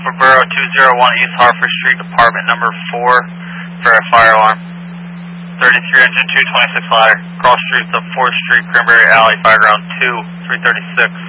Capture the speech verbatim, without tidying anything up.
for Borough two oh one East Hartford Street, apartment number four, for a fire alarm. thirty-three engine two twenty-six ladder, cross streets of fourth Street, Cranberry Alley, fire ground two, three thirty-six.